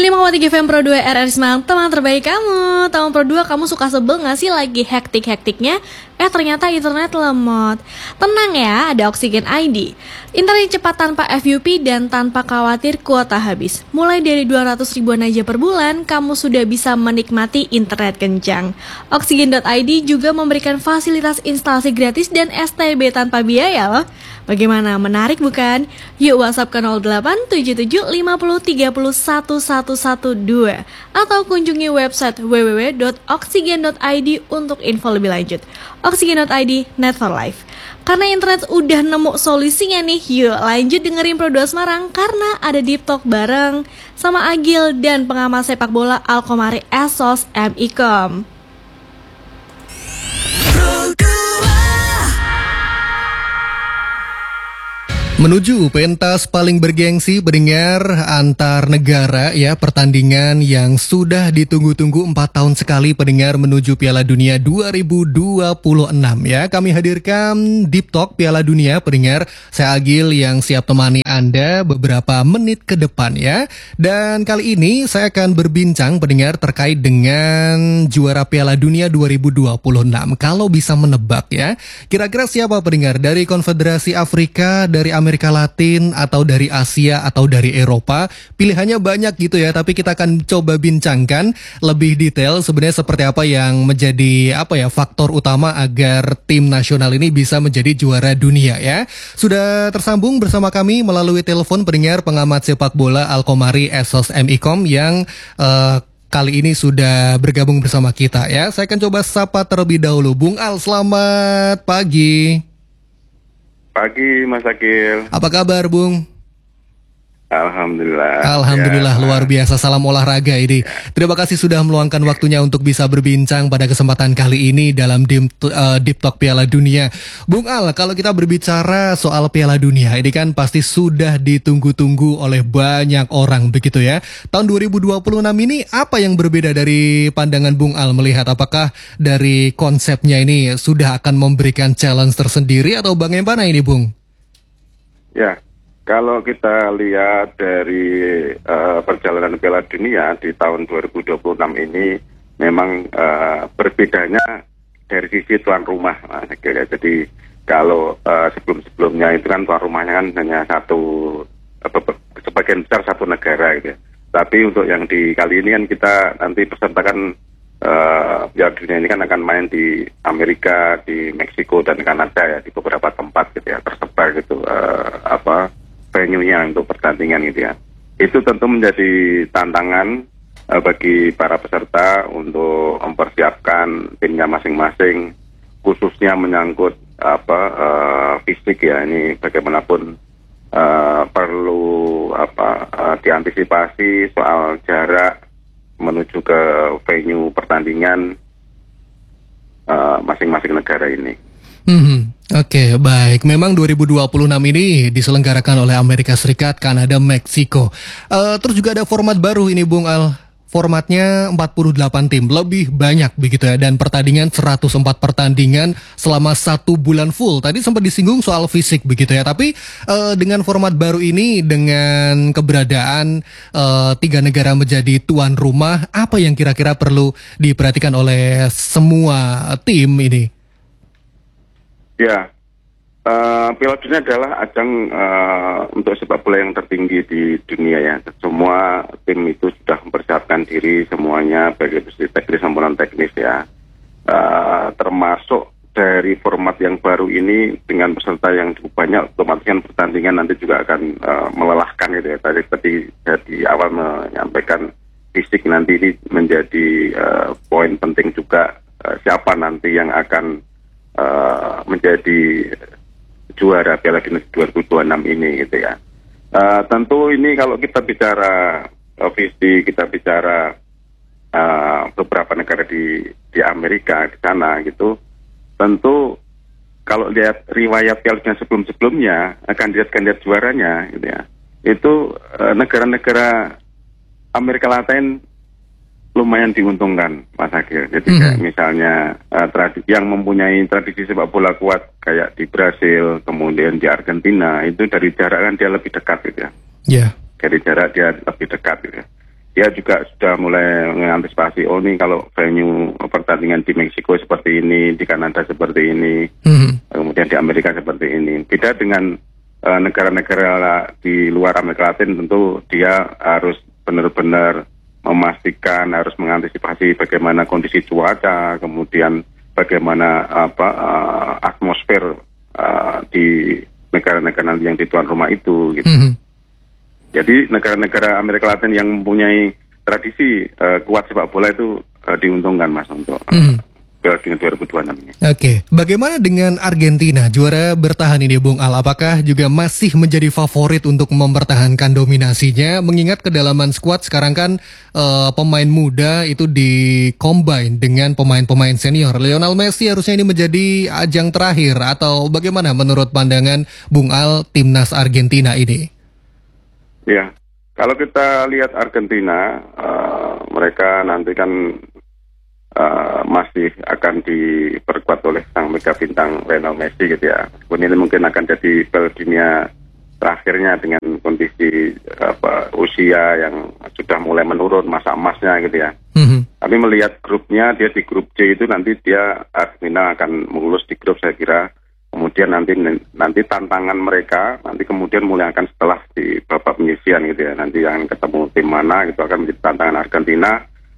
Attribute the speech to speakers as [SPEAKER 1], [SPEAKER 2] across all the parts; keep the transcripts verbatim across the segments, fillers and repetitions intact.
[SPEAKER 1] lima koma tiga F M Pro dua R R Semarang, teman terbaik kamu. Tahun Pro dua, kamu suka sebel gak sih lagi hektik-hektiknya? Eh ternyata internet lemot. Tenang ya, ada Oksigen I D. Internet cepat tanpa F U P dan tanpa khawatir kuota habis. Mulai dari dua ratus ribuan aja per bulan, kamu sudah bisa menikmati internet kencang. Oksigen dot I D juga memberikan fasilitas instalasi gratis dan S T B tanpa biaya loh. Bagaimana, menarik bukan? Yuk WhatsApp ke nol delapan tujuh tujuh lima nol tiga nol satu satu satu dua atau kunjungi website w w w dot oksigen dot i d untuk info lebih lanjut. Oksigen dot i d, net for life. Karena internet udah nemu solusinya nih, yuk lanjut dengerin Pro dua Semarang karena ada Deep Talk bareng sama Agil dan pengamat sepak bola Alkomari Esos M I C O M.
[SPEAKER 2] Menuju pentas paling bergengsi pendengar antar negara ya, pertandingan yang sudah ditunggu-tunggu empat tahun sekali pendengar menuju Piala Dunia dua ribu dua puluh enam ya. Kami hadirkan Deep Talk Piala Dunia pendengar. Saya Agil yang siap temani Anda beberapa menit ke depan ya. Dan kali ini saya akan berbincang pendengar terkait dengan juara Piala Dunia dua ribu dua puluh enam. Kalau bisa menebak ya, kira-kira siapa pendengar dari Konfederasi Afrika, dari Amerika Amerika Latin, atau dari Asia, atau dari Eropa? Pilihannya banyak gitu ya, tapi kita akan coba bincangkan lebih detail sebenarnya seperti apa yang menjadi apa ya faktor utama agar tim nasional ini bisa menjadi juara dunia ya. Sudah tersambung bersama kami melalui telepon pendengar pengamat sepak bola Alkomari Esos M I C O M yang uh, kali ini sudah bergabung bersama kita ya. Saya akan coba sapa terlebih dahulu. Bung Al, selamat pagi.
[SPEAKER 3] Pagi Mas Akil.
[SPEAKER 2] Apa kabar Bung?
[SPEAKER 3] Alhamdulillah.
[SPEAKER 2] Alhamdulillah,
[SPEAKER 3] ya.
[SPEAKER 2] Luar biasa. Salam olahraga ini. Ya. Terima kasih sudah meluangkan waktunya untuk bisa berbincang pada kesempatan kali ini dalam Deep, uh, Deep Talk Piala Dunia. Bung Al, kalau kita berbicara soal Piala Dunia, ini kan pasti sudah ditunggu-tunggu oleh banyak orang begitu ya. Tahun dua ribu dua puluh enam ini apa yang berbeda dari pandangan Bung Al melihat? Apakah dari konsepnya ini sudah akan memberikan challenge tersendiri atau bagaimana ini Bung?
[SPEAKER 3] Ya. Kalau kita lihat dari uh, perjalanan Piala Dunia di tahun dua ribu dua puluh enam ini memang uh, berbedanya dari sisi tuan rumah, Mas. Jadi kalau uh, sebelum-sebelumnya itu kan tuan rumahnya kan hanya satu, uh, sebagian besar satu negara gitu ya. Tapi untuk yang di kali ini kan kita nanti peserta kan uh, Piala Dunia ini kan akan main di Amerika, di Meksiko dan Kanada ya, di beberapa tempat gitu ya, tersebar gitu uh, apa venue-nya untuk pertandingan gitu ya. Itu tentu menjadi tantangan uh, bagi para peserta untuk mempersiapkan timnya masing-masing, khususnya menyangkut apa uh, fisik ya. Ini bagaimanapun uh, perlu apa uh, diantisipasi soal jarak menuju ke venue pertandingan uh, masing-masing negara ini.
[SPEAKER 2] Hmm, Oke, okay, baik. Memang dua ribu dua puluh enam ini diselenggarakan oleh Amerika Serikat, Kanada, Meksiko. Uh, terus juga ada format baru ini, Bung Al. Formatnya empat puluh delapan tim, lebih banyak begitu ya. Dan pertandingan seratus empat pertandingan selama satu bulan full. Tadi sempat disinggung soal fisik begitu ya. Tapi uh, dengan format baru ini, dengan keberadaan uh, tiga negara menjadi tuan rumah, apa yang kira-kira perlu diperhatikan oleh semua tim ini?
[SPEAKER 3] Ya, uh, Piala Dunia adalah ajang uh, untuk sepak bola yang tertinggi di dunia ya. Semua tim itu sudah mempersiapkan diri semuanya, baik itu teknis maupun non teknis ya. Uh, termasuk dari format yang baru ini dengan peserta yang cukup banyak, otomatis kan pertandingan nanti juga akan uh, melelahkan gitu ya. Tadi tadi di awal menyampaikan fisik nanti ini menjadi uh, poin penting juga, uh, siapa nanti yang akan Uh, menjadi juara Piala Dunia dua ribu dua puluh enam ini gitu ya. Uh, tentu ini kalau kita bicara uh, visi, kita bicara uh, beberapa negara di di Amerika di sana gitu, tentu kalau lihat riwayat Piala Dunia sebelum-sebelumnya, kandidat-kandidat juaranya gitu ya, itu uh, negara-negara Amerika Latin lumayan diuntungkan, Mas Agil. Jadi mm-hmm. kayak misalnya uh, tradisi yang mempunyai tradisi sepak bola kuat kayak di Brasil, kemudian di Argentina, itu dari jarak kan dia lebih dekat gitu ya.
[SPEAKER 2] Yeah.
[SPEAKER 3] Dari jarak dia lebih dekat gitu ya. dia juga sudah mulai mengantisipasi, oh nih kalau venue pertandingan di Meksiko seperti ini, di Kanada seperti ini, mm-hmm. kemudian di Amerika seperti ini. Beda dengan uh, negara-negara di luar Amerika Latin, tentu dia harus benar-benar memastikan, harus mengantisipasi bagaimana kondisi cuaca, kemudian bagaimana apa uh, atmosfer uh, di negara-negara yang di tuan rumah itu, gitu. Mm-hmm. Jadi negara-negara Amerika Latin yang mempunyai tradisi uh, kuat sepak bola itu uh, diuntungkan, Mas, untuk uh, Piala Dunia dua ribu dua puluh enam ini.
[SPEAKER 2] Oke, okay. Bagaimana dengan Argentina? Juara bertahan ini, Bung Al, apakah juga masih menjadi favorit untuk mempertahankan dominasinya? Mengingat kedalaman skuad sekarang kan uh, pemain muda itu di-combine dengan pemain-pemain senior. Lionel Messi harusnya ini menjadi ajang terakhir, atau bagaimana menurut pandangan Bung Al timnas Argentina ini?
[SPEAKER 3] Ya, kalau kita lihat Argentina, uh, mereka nanti kan uh, masih akan diperkuat oleh sang mega bintang Lionel Messi gitu ya. Ini mungkin akan jadi Piala Dunia terakhirnya dengan kondisi apa, usia yang sudah mulai menurun, masa emasnya gitu ya. Mm-hmm. Tapi melihat grupnya, dia di grup C itu nanti dia Argentina akan melulus di grup, saya kira. Kemudian nanti nanti tantangan mereka nanti kemudian mulai akan setelah di babak penyisian gitu ya, nanti yang ketemu tim mana gitu akan menjadi tantangan Argentina,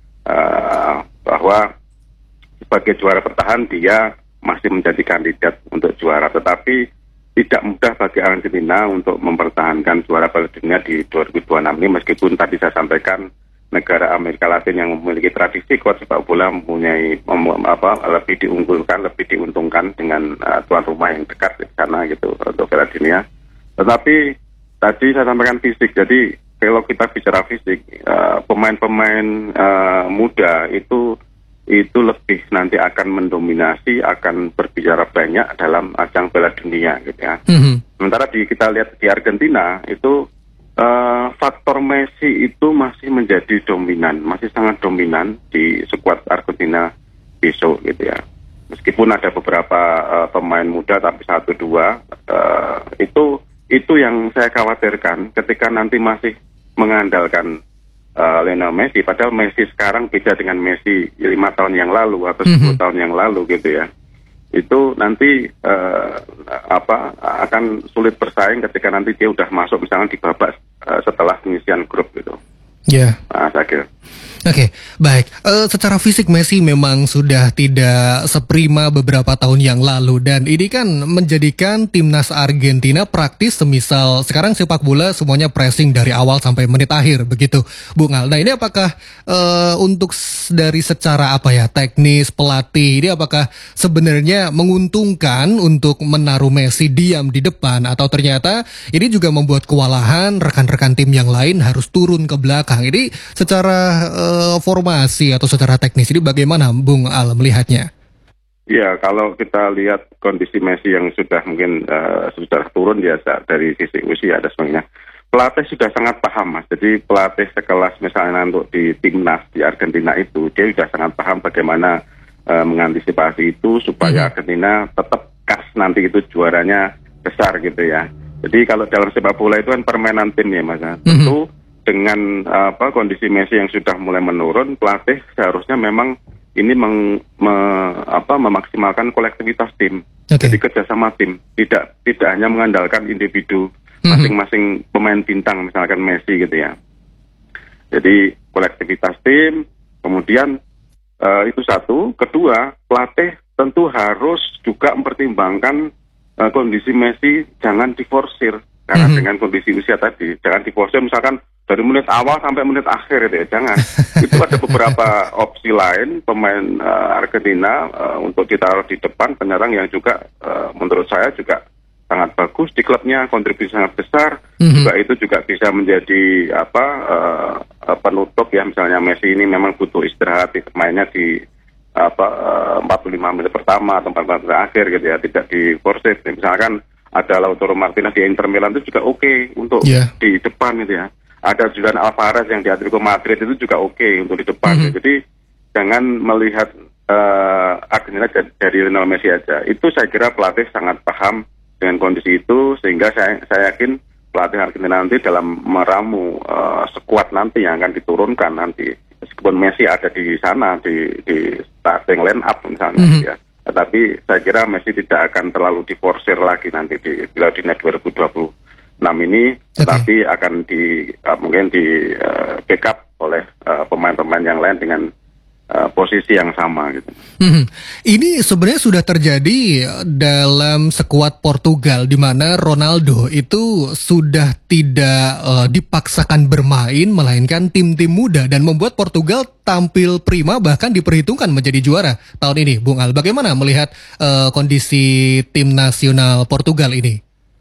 [SPEAKER 3] uh, bahwa sebagai juara bertahan dia masih menjadi kandidat untuk juara, tetapi tidak mudah bagi Argentina untuk mempertahankan juara Piala Dunia di dua ribu dua puluh enam ini, meskipun tadi saya sampaikan negara Amerika Latin yang memiliki tradisi kuat sepak bola mempunyai mem, apa lebih diunggulkan, lebih diuntungkan dengan uh, tuan rumah yang dekat di sana gitu untuk Piala Dunia. Tetapi tadi saya sampaikan fisik, jadi kalau kita bicara fisik, uh, pemain-pemain uh, muda itu itu lebih nanti akan mendominasi, akan berbicara banyak dalam ajang Piala Dunia gitu ya. Mm-hmm. Sementara di kita lihat di Argentina itu Uh, faktor Messi itu masih menjadi dominan, masih sangat dominan di skuad Argentina besok gitu ya. Meskipun ada beberapa uh, pemain muda, tapi satu dua uh, itu itu yang saya khawatirkan ketika nanti masih mengandalkan uh, Lionel Messi. Padahal Messi sekarang beda dengan Messi lima tahun yang lalu atau sepuluh mm-hmm. tahun yang lalu gitu ya. Itu nanti uh, apa akan sulit bersaing ketika nanti dia udah masuk misalnya di babak uh, setelah penyisian grup gitu.
[SPEAKER 2] Ya. Yeah.
[SPEAKER 3] Nah, saya kira.
[SPEAKER 2] Oke, okay, baik. Uh, secara fisik Messi memang sudah tidak seprima beberapa tahun yang lalu, dan ini kan menjadikan timnas Argentina praktis semisal sekarang sepak bola semuanya pressing dari awal sampai menit akhir begitu, Bung Al. Nah ini apakah uh, untuk dari secara apa ya teknis pelatih ini apakah sebenarnya menguntungkan untuk menaruh Messi diam di depan, atau ternyata ini juga membuat kewalahan rekan-rekan tim yang lain harus turun ke belakang? Ini secara uh, formasi atau secara teknis ini bagaimana Bung Al melihatnya?
[SPEAKER 3] Ya, kalau kita lihat kondisi Messi yang sudah mungkin uh, sudah turun biasa dari sisi usia dan sebagainya, pelatih sudah sangat paham, Mas. Jadi pelatih sekelas misalnya untuk di timnas di Argentina itu, dia sudah sangat paham bagaimana uh, mengantisipasi itu supaya hmm. Argentina tetap khas nanti itu juaranya besar gitu ya. Jadi kalau dalam sepak bola itu kan permainan tim ya, Mas. Hmm. Tentu dengan apa kondisi Messi yang sudah mulai menurun, pelatih seharusnya memang ini meng, me, apa, memaksimalkan kolektivitas tim, okay. Jadi kerjasama tim, tidak tidak hanya mengandalkan individu mm-hmm. masing-masing pemain bintang, misalkan Messi gitu ya. Jadi kolektivitas tim, kemudian uh, itu satu, kedua pelatih tentu harus juga mempertimbangkan uh, kondisi Messi, jangan diforsir karena mm-hmm. dengan kondisi usia tadi, jangan diforsir misalkan dari menit awal sampai menit akhir itu ya, jangan. Itu ada beberapa opsi lain pemain uh, Argentina uh, untuk ditaruh di depan, penyerang yang juga uh, menurut saya juga sangat bagus di klubnya, kontribusi sangat besar. Mm-hmm. Juga itu juga bisa menjadi apa uh, uh, penutup ya, misalnya Messi ini memang butuh istirahat, mainnya di apa uh, empat puluh lima menit pertama atau empat puluh lima menit akhir gitu ya, tidak diforsir. Misalkan ada Lautaro Martinez di Inter Milan itu juga oke okay untuk yeah. di depan gitu ya. Ada Julian Alvarez yang di Atletico Madrid itu juga oke okay untuk di depan. Mm-hmm. Jadi jangan melihat uh, Argentina dari Lionel Messi aja. Itu saya kira pelatih sangat paham dengan kondisi itu, sehingga saya, saya yakin pelatih Argentina nanti dalam meramu uh, skuad nanti yang akan diturunkan nanti. Meskipun Messi ada di sana di di starting line up misalnya mm-hmm. ya. Tetapi saya kira Messi tidak akan terlalu diforsir lagi nanti di Piala Dunia dua ribu dua puluh enam ini, okay. tetapi akan di uh, mungkin di uh, backup oleh uh, pemain-pemain yang lain dengan uh, posisi yang sama gitu.
[SPEAKER 2] Hmm. Ini sebenarnya sudah terjadi dalam skuad Portugal di mana Ronaldo itu sudah tidak uh, dipaksakan bermain melainkan tim-tim muda dan membuat Portugal tampil prima bahkan diperhitungkan menjadi juara tahun ini. Bung Al, bagaimana melihat uh, kondisi tim nasional Portugal ini?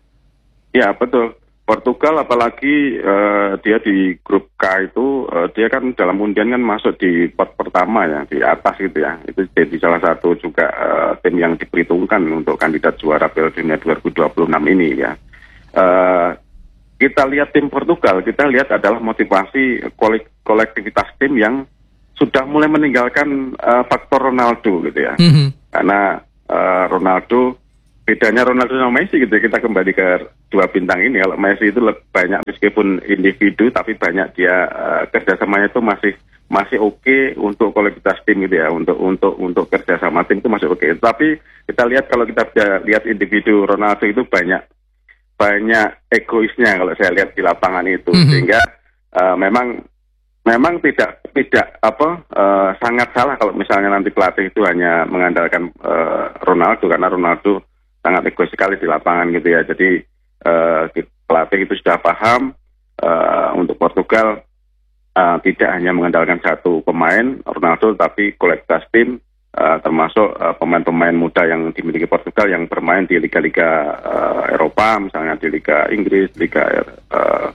[SPEAKER 3] Ya betul. Portugal apalagi uh, dia di grup K itu uh, dia kan dalam undian kan masuk di pot pertama ya, di atas gitu ya. Itu jadi salah satu juga uh, tim yang diperhitungkan untuk kandidat juara Piala Dunia dua ribu dua puluh enam ini ya. Uh, kita lihat tim Portugal, kita lihat adalah motivasi kolek- kolektivitas tim yang sudah mulai meninggalkan uh, faktor Ronaldo gitu ya. Mm-hmm. Karena uh, Ronaldo bedanya Ronaldo sama Messi gitu, kita kembali ke dua bintang ini. Kalau Messi itu lebih banyak meskipun individu, tapi banyak dia uh, kerjasamanya itu masih masih oke okay untuk kolektivitas tim gitu ya, untuk untuk untuk kerjasama tim itu masih oke. Okay. Tapi kita lihat kalau kita lihat individu Ronaldo itu banyak banyak egoisnya kalau saya lihat di lapangan itu, mm-hmm. sehingga uh, memang memang tidak tidak apa uh, sangat salah kalau misalnya nanti pelatih itu hanya mengandalkan uh, Ronaldo, karena Ronaldo sangat egois sekali di lapangan gitu ya. Jadi uh, pelatih itu sudah paham uh, untuk Portugal uh, tidak hanya mengandalkan satu pemain Ronaldo, tapi kolektivitas tim uh, termasuk uh, pemain-pemain muda yang dimiliki Portugal yang bermain di liga-liga uh, Eropa, misalnya di Liga Inggris, Liga uh,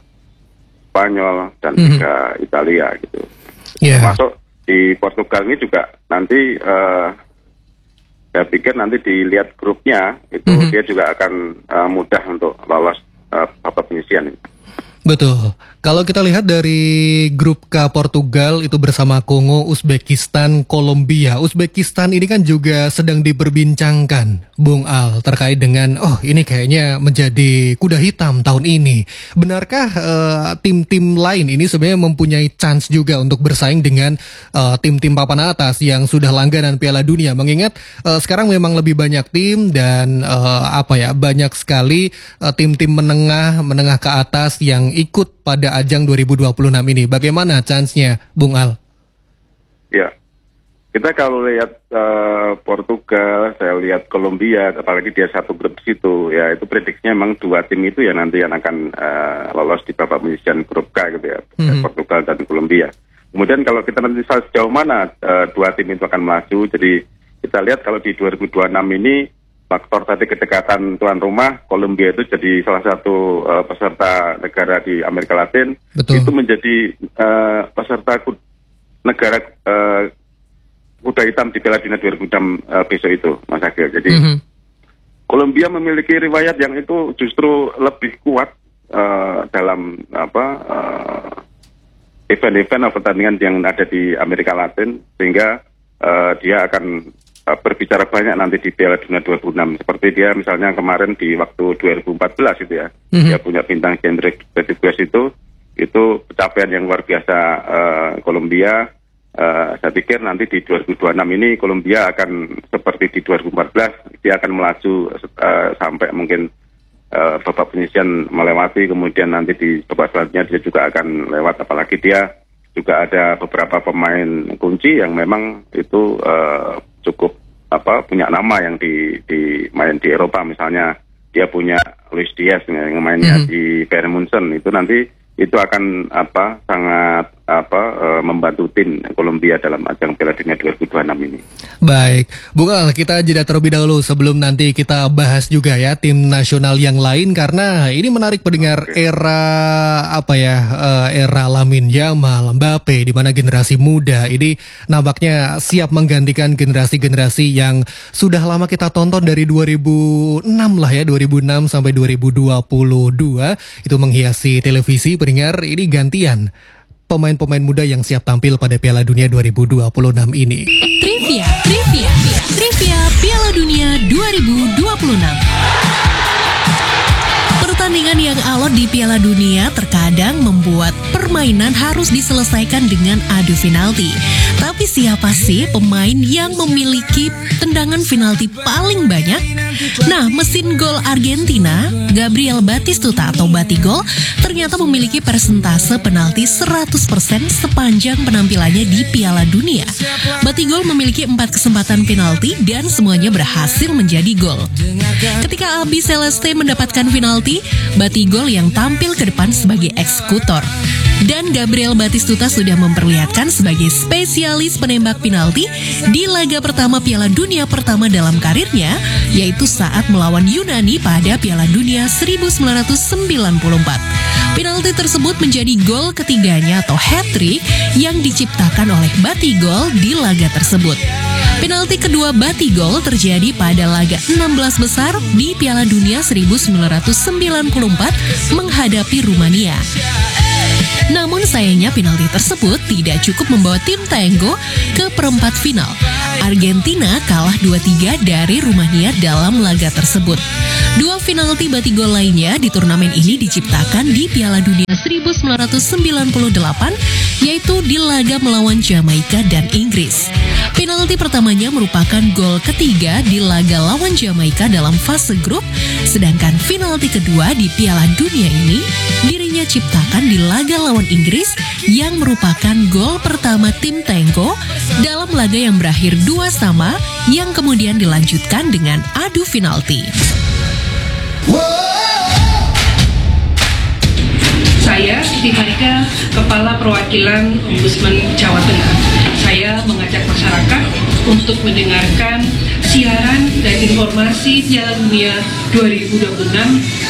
[SPEAKER 3] Spanyol dan mm-hmm. Liga Italia gitu. Yeah. Termasuk di Portugal ini juga nanti uh, saya pikir nanti dilihat grupnya itu mm-hmm. dia juga akan uh, mudah untuk lolos uh, babak penyisian.
[SPEAKER 2] Betul. Kalau kita lihat dari grup K Portugal itu bersama Kongo, Uzbekistan, Kolombia. Uzbekistan ini kan juga sedang diperbincangkan, Bung Al, terkait dengan oh ini kayaknya menjadi kuda hitam tahun ini. Benarkah uh, tim-tim lain ini sebenarnya mempunyai chance juga untuk bersaing dengan uh, tim-tim papan atas yang sudah langganan Piala Dunia? Mengingat uh, sekarang memang lebih banyak tim dan uh, apa ya banyak sekali uh, tim-tim menengah menengah ke atas yang ikut pada ajang dua ribu dua puluh enam ini. Bagaimana chance-nya, Bung Al?
[SPEAKER 3] Ya, kita kalau lihat uh, Portugal, saya lihat Kolombia, apalagi dia satu grup di situ, ya itu prediksinya memang dua tim itu ya nanti yang akan uh, lolos di babak penyisian grup K gitu ya, mm-hmm. Portugal dan Kolombia. Kemudian kalau kita nanti sejauh mana uh, dua tim itu akan melaju, jadi kita lihat kalau di dua ribu dua puluh enam ini faktor tadi kedekatan tuan rumah, Kolombia itu jadi salah satu uh, peserta negara di Amerika Latin. Betul. Itu menjadi uh, peserta ku- negara uh, kuda hitam di Piala Dunia dua ribu enam uh, besok itu, Mas Agil. Jadi mm-hmm. Kolombia memiliki riwayat yang itu justru lebih kuat uh, dalam apa uh, event-event atau pertandingan yang ada di Amerika Latin, sehingga uh, dia akan berbicara banyak nanti di Piala Dunia dua ribu enam. Seperti dia misalnya kemarin di waktu dua ribu empat belas itu ya, mm-hmm. dia punya bintang Jendrik Rodriguez itu, itu pencapaian yang luar biasa uh, Kolombia. Uh, saya pikir nanti di dua ribu dua puluh enam ini Kolombia akan seperti di dua ribu empat belas, dia akan melaju uh, sampai mungkin uh, babak penyisian melewati, kemudian nanti di babak selanjutnya dia juga akan lewat, apalagi dia juga ada beberapa pemain kunci yang memang itu uh, cukup apa punya nama yang di di main di Eropa, misalnya dia punya Luis Diaz yang mainnya mm-hmm. di Bayern Munchen, itu nanti itu akan apa sangat apa uh, membantu tim Kolombia dalam ajang Piala Dunia dua ribu dua puluh enam ini.
[SPEAKER 2] Baik, Bung Al, kita jeda terlebih dahulu sebelum nanti kita bahas juga ya tim nasional yang lain, karena ini menarik pendengar. Okay. Era apa ya uh, era Lamine Yamal, Mbappe, di mana generasi muda ini nampaknya siap menggantikan generasi-generasi yang sudah lama kita tonton dari dua ribu enam lah ya, dua ribu enam sampai dua ribu dua puluh dua itu menghiasi televisi. Pendengar, ini gantian pemain-pemain muda yang siap tampil pada Piala Dunia dua ribu dua puluh enam ini.
[SPEAKER 4] Trivia, trivia, trivia Piala Dunia dua ribu dua puluh enam. Pertandingan Pertandingan yang alot di Piala Dunia terkadang membuat permainan harus diselesaikan dengan adu penalti. Tapi siapa sih pemain yang memiliki tendangan penalti paling banyak? Nah, mesin gol Argentina, Gabriel Batistuta atau Batigol, ternyata memiliki persentase penalti seratus persen sepanjang penampilannya di Piala Dunia. Batigol memiliki empat kesempatan penalti dan semuanya berhasil menjadi gol. Ketika Albi Celeste mendapatkan penalti, Batigol yang tampil ke depan sebagai eksekutor. Dan Gabriel Batistuta sudah memperlihatkan sebagai spesialis penembak penalti di laga pertama Piala Dunia pertama dalam karirnya, yaitu saat melawan Yunani pada Piala Dunia seribu sembilan ratus sembilan puluh empat. Penalti tersebut menjadi gol ketiganya atau hat-trick yang diciptakan oleh Batigol di laga tersebut. Penalti kedua Batigol terjadi pada laga enam belas besar di Piala Dunia seribu sembilan ratus sembilan puluh empat menghadapi Rumania. Namun sayangnya penalti tersebut tidak cukup membawa tim Tango ke perempat final. Argentina kalah dua tiga dari Rumania dalam laga tersebut. Dua penalti Batigol lainnya di turnamen ini diciptakan di Piala Dunia seribu sembilan ratus sembilan puluh delapan, yaitu di laga melawan Jamaika dan Inggris. Penalti pertamanya merupakan gol ketiga di laga lawan Jamaika dalam fase grup, sedangkan penalti kedua di Piala Dunia ini dirinya ciptakan di laga lawan Inggris yang merupakan gol pertama tim Tango dalam laga yang berakhir dua sama yang kemudian dilanjutkan dengan adu penalti.
[SPEAKER 5] Saya Siti Farika, Kepala Perwakilan Ombudsman Jawa Tengah. Saya mengajak masyarakat untuk mendengarkan siaran dan informasi Piala Dunia dua ribu dua puluh enam